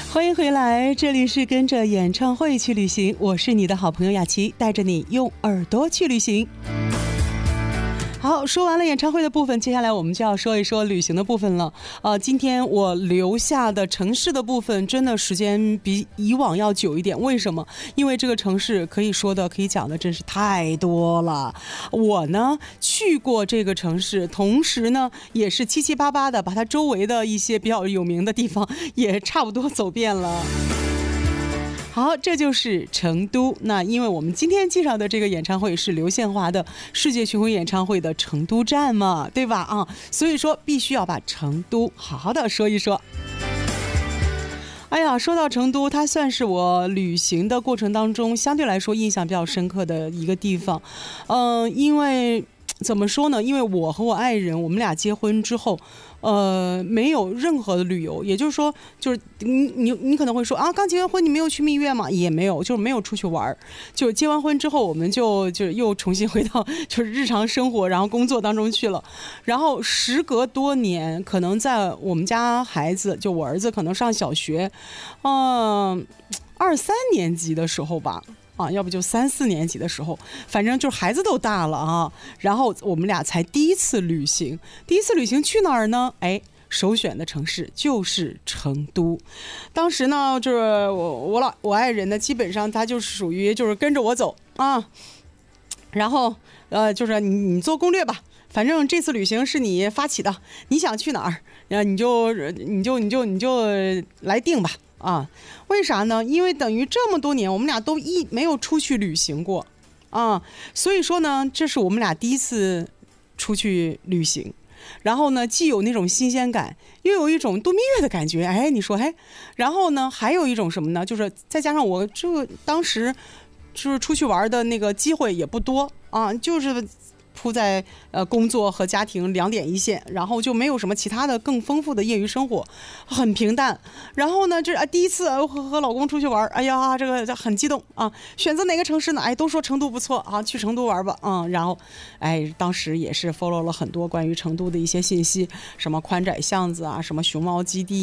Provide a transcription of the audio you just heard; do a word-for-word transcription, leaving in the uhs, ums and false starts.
欢迎回来，这里是跟着演唱会去旅行，我是你的好朋友雅琪，带着你用耳朵去旅行。好，说完了演唱会的部分，接下来我们就要说一说旅行的部分了。呃，今天我留下的城市的部分，真的时间比以往要久一点。为什么？因为这个城市可以说的、可以讲的，真是太多了。我呢去过这个城市，同时呢也是七七八八的把它周围的一些比较有名的地方也差不多走遍了。好，这就是成都。那因为我们今天介绍的这个演唱会是刘宪华的世界巡回演唱会的成都站嘛，对吧？啊，所以说必须要把成都好好的说一说。哎呀，说到成都，它算是我旅行的过程当中相对来说印象比较深刻的一个地方。嗯、呃，因为怎么说呢？因为我和我爱人，我们俩结婚之后，呃，没有任何的旅游，也就是说，就是你你你可能会说啊，刚结完婚你没有去蜜月吗？也没有，就是没有出去玩。就结完婚之后，我们就就又重新回到就是日常生活，然后工作当中去了。然后时隔多年，可能在我们家孩子，就我儿子可能上小学，嗯、呃，二三年级的时候吧。啊，要不就三四年级的时候，反正就是孩子都大了啊，然后我们俩才第一次旅行。第一次旅行去哪儿呢？哎，首选的城市就是成都。当时呢，就是我我老我爱人呢，基本上他就是属于就是跟着我走啊，然后呃，就是你你做攻略吧。反正这次旅行是你发起的，你想去哪儿，然后你就你就你就你就来定吧。啊，为啥呢？因为等于这么多年，我们俩都一没有出去旅行过，啊，所以说呢，这是我们俩第一次出去旅行，然后呢，既有那种新鲜感，又有一种度蜜月的感觉，哎，你说，哎，然后呢，还有一种什么呢？就是再加上我这个当时就是出去玩的那个机会也不多啊，就是扑在呃工作和家庭两点一线，然后就没有什么其他的更丰富的业余生活，很平淡。然后呢，这啊第一次和和老公出去玩，哎呀，这个很激动啊！选择哪个城市呢？哎，都说成都不错啊，去成都玩吧，嗯。然后，哎，当时也是 follow 了很多关于成都的一些信息，什么宽窄巷子啊，什么熊猫基地。